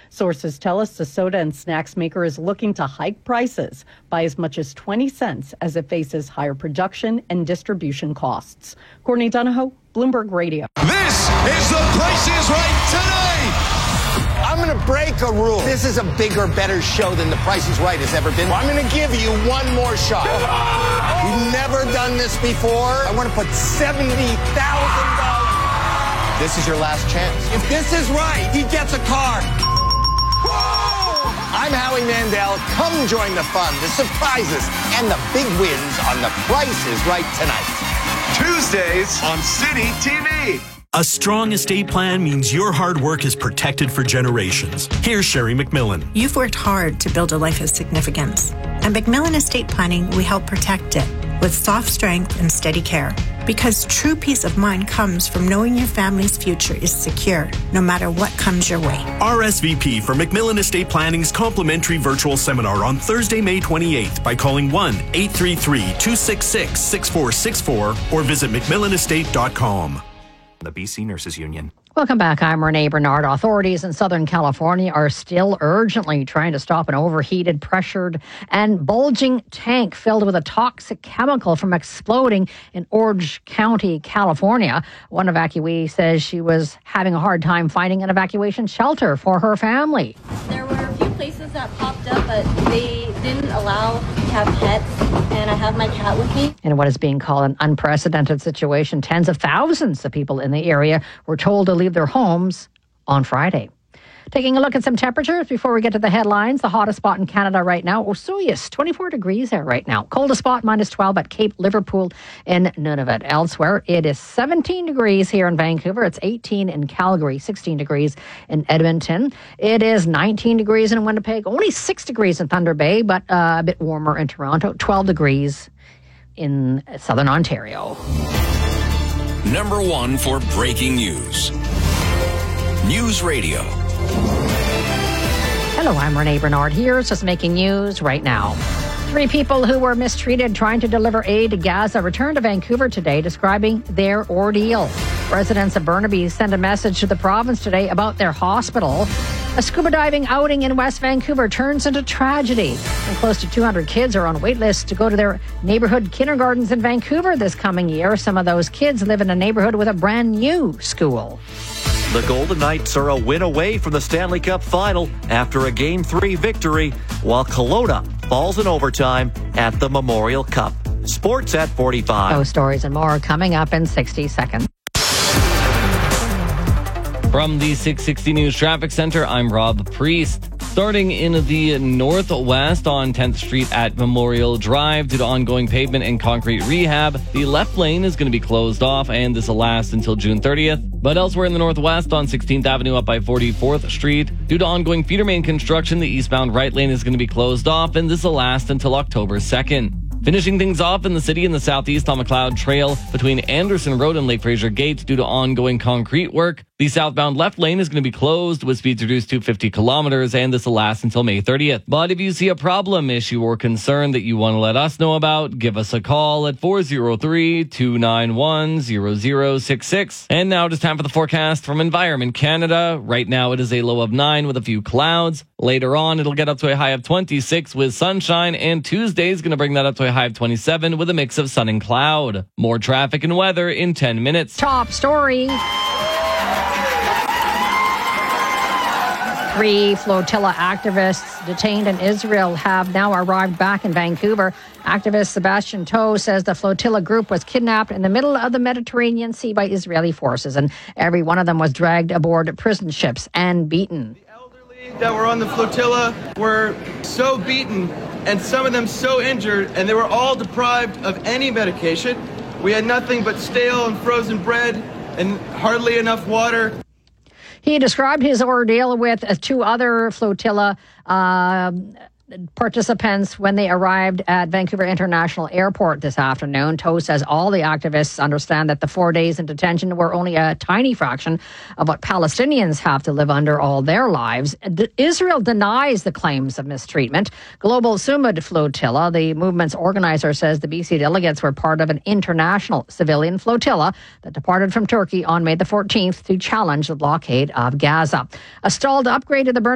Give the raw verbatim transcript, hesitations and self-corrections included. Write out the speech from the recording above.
Sources tell us the soda and snacks maker is looking to hike prices by as much as twenty cents as it faces higher production and distribution costs. Courtney Donahoe, Bloomberg Radio. This is The Price is Right tonight. I'm going to break a rule. This is a bigger, better show than The Price is Right has ever been. I'm going to give you one more shot. We've never done this before. I want to put seventy thousand dollars. This is your last chance. If this is right, he gets a car. Whoa! I'm Howie Mandel. Come join the fun, the surprises, and the big wins on The Price is Right tonight. Tuesdays on City T V. A strong estate plan means your hard work is protected for generations. Here's Sherry McMillan. You've worked hard to build a life of significance. At McMillan Estate Planning, we help protect it with soft strength and steady care. Because true peace of mind comes from knowing your family's future is secure, no matter what comes your way. R S V P for McMillan Estate Planning's complimentary virtual seminar on Thursday, May twenty-eighth by calling one eight three three, two six six, six four six four or visit mcmillan estate dot com. The B C Nurses Union. Welcome back. I'm Renee Bernard. Authorities in Southern California are still urgently trying to stop an overheated, pressured, and bulging tank filled with a toxic chemical from exploding in Orange County, California. One evacuee says she was having a hard time finding an evacuation shelter for her family. There were a few places that popped up, but they didn't allow to have pets, and I have my cat with me. In what is being called an unprecedented situation, tens of thousands of people in the area were told to leave their homes on Friday. Taking a look at some temperatures before we get to the headlines. The hottest spot in Canada right now, Osoyoos, twenty-four degrees there right now. Coldest spot, minus twelve at Cape Liverpool in Nunavut. Elsewhere, it is seventeen degrees here in Vancouver. It's eighteen in Calgary, sixteen degrees in Edmonton. It is nineteen degrees in Winnipeg, only six degrees in Thunder Bay, but uh, a bit warmer in Toronto, twelve degrees in Southern Ontario. Number one for breaking news. News Radio. Hello, I'm Renee Bernard. Here's just making news right now. Three people who were mistreated trying to deliver aid to Gaza returned to Vancouver today, describing their ordeal. Residents of Burnaby sent a message to the province today about their hospital. A scuba diving outing in West Vancouver turns into tragedy. And close to two hundred kids are on wait lists to go to their neighborhood kindergartens in Vancouver this coming year. Some of those kids live in a neighborhood with a brand new school. The Golden Knights are a win away from the Stanley Cup final after a Game three victory, while Kelowna falls in overtime at the Memorial Cup. Sports at forty-five. Those stories and more coming up in sixty seconds. From the six sixty News Traffic Center, I'm Rob Priest. Starting in the northwest on tenth Street at Memorial Drive due to ongoing pavement and concrete rehab, the left lane is going to be closed off, and this will last until June thirtieth. But elsewhere in the northwest on sixteenth Avenue up by forty-fourth Street, due to ongoing feeder main construction, the eastbound right lane is going to be closed off, and this will last until October second. Finishing things off in the city in the southeast on McLeod Trail between Anderson Road and Lake Fraser Gate due to ongoing concrete work. The southbound left lane is going to be closed with speeds reduced to fifty kilometers, and this will last until May thirtieth. But if you see a problem, issue, or concern that you want to let us know about, give us a call at four oh three, two nine one, zero zero six six. And now it is time for the forecast from Environment Canada. Right now it is a low of nine with a few clouds. Later on, it'll get up to a high of twenty-six with sunshine, and Tuesday is going to bring that up to a high of twenty-seven with a mix of sun and cloud. More traffic and weather in ten minutes. Top story. Three flotilla activists detained in Israel have now arrived back in Vancouver. Activist Sebastian Toe says the flotilla group was kidnapped in the middle of the Mediterranean Sea by Israeli forces, and every one of them was dragged aboard prison ships and beaten. The elderly that were on the flotilla were so beaten, and some of them so injured, and they were all deprived of any medication. We had nothing but stale and frozen bread and hardly enough water. He described his ordeal with two other flotilla uh, participants when they arrived at Vancouver International Airport this afternoon. Toe says all the activists understand that the four days in detention were only a tiny fraction of what Palestinians have to live under all their lives. D- Israel denies the claims of mistreatment. Global Sumud Flotilla, the movement's organizer, says the B C delegates were part of an international civilian flotilla that departed from Turkey on May the fourteenth to challenge the blockade of Gaza. A stalled upgrade to the